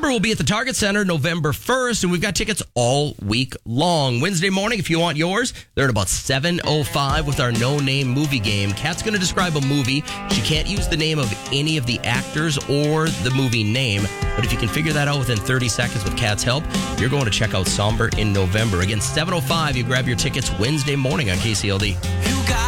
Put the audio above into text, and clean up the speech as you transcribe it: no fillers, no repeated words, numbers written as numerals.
November, we'll be at the Target Center November 1st, and we've got tickets all week long. Wednesday morning, if you want yours, they're at about 7:05 with our no-name movie game. Kat's going to describe a movie. She can't use the name of any of the actors or the movie name, but if you can figure that out within 30 seconds with Kat's help, you're going to check out Somber in November. Again, 7:05, you grab your tickets Wednesday morning on KCLD.